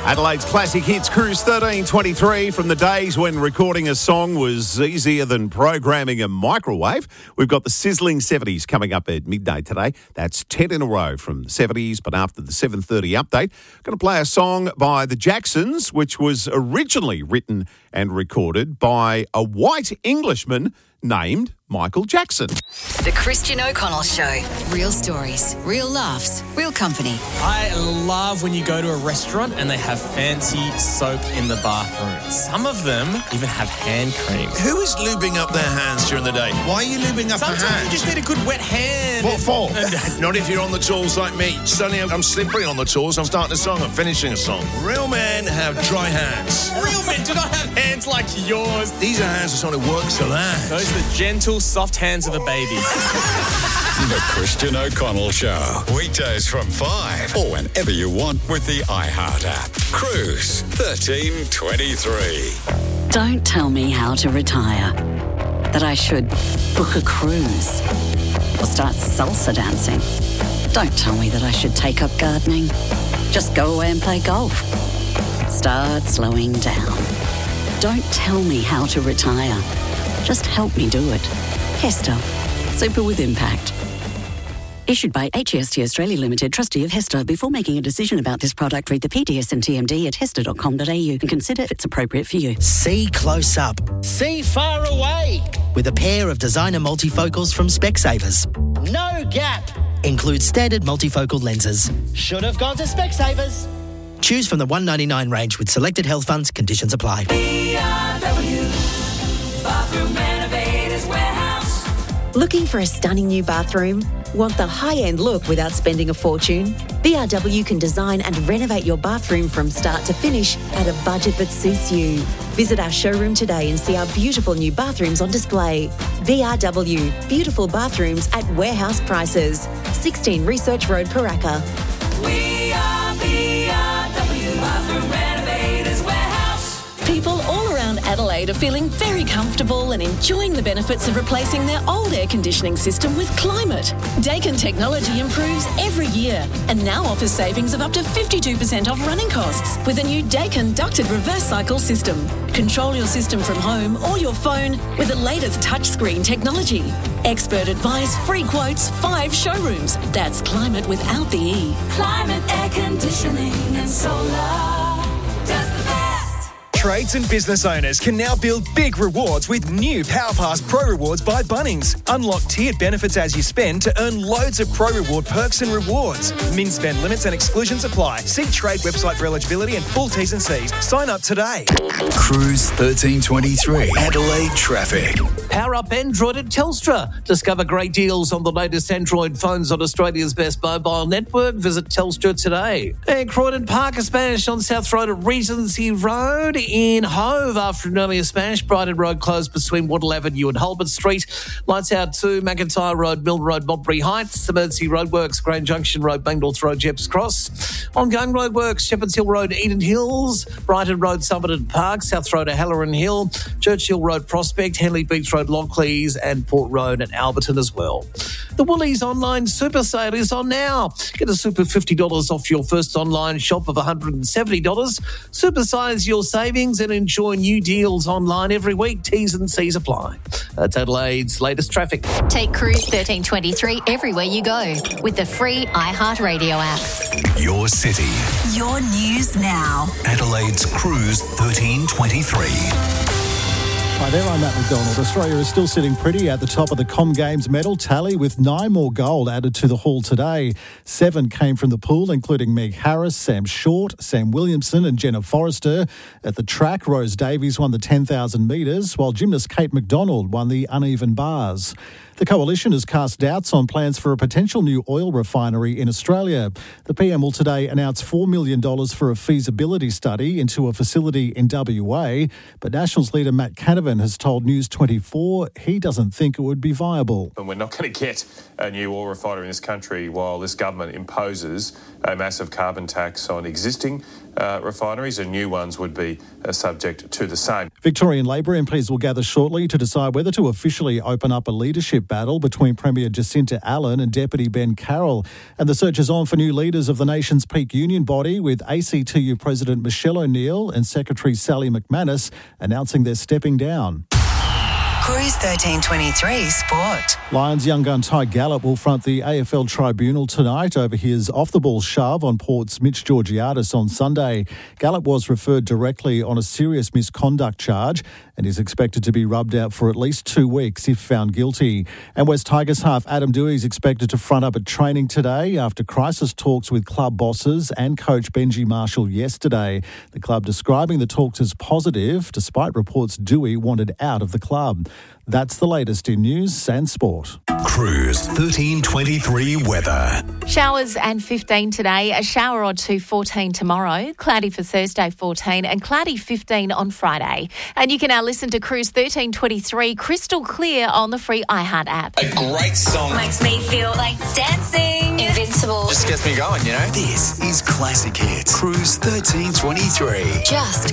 Adelaide's Classic Hits Cruise 1323. From the days when recording a song was easier than programming a microwave, we've got the sizzling 70s coming up at midday today. That's 10 in a row from the 70s, but after the 7:30 update, going to play a song by the Jacksons, which was originally written and recorded by a white Englishman named Michael Jackson. The Christian O'Connell Show. Real stories, real laughs, real company. I love when you go to a restaurant and they have fancy soap in the bathroom. Some of them even have hand cream. Who is lubing up their hands during the day? Why are you lubing up Sometimes a hand? you just need a good wet hand. What for? Not if you're on the tools like me. Suddenly I'm slippery on the tools. I'm starting a song. I'm finishing a song. Real men have dry hands. Real men do not have hands like yours. These are hands of someone who works a lot. Those are the gentle, soft hands of a baby. The Christian O'Connell Show. Weekdays from 5 or whenever you want with the iHeart app. Cruise 1323. Don't tell me how to retire. That I should book a cruise or start salsa dancing. Don't tell me that I should take up gardening. Just go away and play golf. Start slowing down. Don't tell me how to retire. Just help me do it. Hester. Super with impact. Issued by HEST Australia Limited, trustee of Hester. Before making a decision about this product, read the PDS and TMD at hester.com.au and consider if it's appropriate for you. See close up. See far away. With a pair of designer multifocals from Specsavers. No gap. Includes standard multifocal lenses. Should have gone to Specsavers. Choose from the $199 range with selected health funds. Conditions apply. Bathroom Renovators Warehouse. Looking for a stunning new bathroom? Want the high-end look without spending a fortune? BRW can design and renovate your bathroom from start to finish at a budget that suits you. Visit our showroom today and see our beautiful new bathrooms on display. BRW, beautiful bathrooms at warehouse prices. 16 Research Road, Paraka. We are BRW, Bathroom Renovators Warehouse. People all around Adelaide are feeling very comfortable and enjoying the benefits of replacing their old air conditioning system with Climate. Daikin technology improves every year and now offers savings of up to 52% off running costs with a new Daikin ducted reverse cycle system. Control your system from home or your phone with the latest touchscreen technology. Expert advice, free quotes, 5 showrooms. That's Climate without the E. Climate air conditioning and solar. Trades and business owners can now build big rewards with new PowerPass Pro Rewards by Bunnings. Unlock tiered benefits as you spend to earn loads of Pro Reward perks and rewards. Min spend limits and exclusions apply. See Trade website for eligibility and full T's and C's. Sign up today. Cruise 1323. Adelaide traffic. Power up Android at Telstra. Discover great deals on the latest Android phones on Australia's best mobile network. Visit Telstra today. And Croydon Park, a smash on South Road at Regency Road. In Hove, after an earlier smash, Brighton Road closed between Waddle Avenue and Holbert Street. Lights out to McIntyre Road, Mill Road, Modbury Heights. Emergency roadworks, Grand Junction Road, Bangdorth Road, Jeps Cross. Ongoing roadworks, Shepherds Hill Road, Eden Hills. Brighton Road, Somerton Park. South Road, Halloran Hill. Churchill Road, Prospect. Henley Beach Road, Lockleys. And Port Road at Alberton as well. The Woolies online super sale is on now. Get a super $50 off your first online shop of $170. Supersize your savings and enjoy new deals online every week. T's and C's apply. That's Adelaide's latest traffic. Take Cruise 1323 everywhere you go with the free iHeartRadio app. Your city. Your news now. Adelaide's Cruise 1323. Hi there, I'm Matt McDonald. Australia is still sitting pretty at the top of the Com Games medal tally with 9 more gold added to the haul today. 7 came from the pool, including Meg Harris, Sam Short, Sam Williamson and Jenna Forrester. At the track, Rose Davies won the 10,000 metres, while gymnast Kate McDonald won the uneven bars. The Coalition has cast doubts on plans for a potential new oil refinery in Australia. The PM will today announce $4 million for a feasibility study into a facility in WA, but Nationals leader Matt Canavan has told News 24 he doesn't think it would be viable. And we're not going to get a new oil refinery in this country while this government imposes a massive carbon tax on existing refineries, and new ones would be subject to the same. Victorian Labor MPs will gather shortly to decide whether to officially open up a leadership battle between Premier Jacinta Allen and Deputy Ben Carroll. And the search is on for new leaders of the nation's peak union body, with ACTU President Michelle O'Neill and Secretary Sally McManus announcing they're stepping down. Cruise 1323 Sport. Lions young gun Ty Gallup will front the AFL Tribunal tonight over his off-the-ball shove on Port's Mitch Georgiadis on Sunday. Gallup was referred directly on a serious misconduct charge and is expected to be rubbed out for at least 2 weeks if found guilty. And West Tigers half Adam Dewey is expected to front up at training today after crisis talks with club bosses and coach Benji Marshall yesterday. The club describing the talks as positive, despite reports Dewey wanted out of the club. That's the latest in news and sport. Cruise 1323 weather. Showers and 15 today, a shower or two 14 tomorrow, cloudy for Thursday 14 and cloudy 15 on Friday. And you can now listen to Cruise 1323 crystal clear on the free iHeart app. A great song. Makes me feel like dancing. Invincible. Just gets me going, you know. This is Classic Hits. Cruise 1323. Just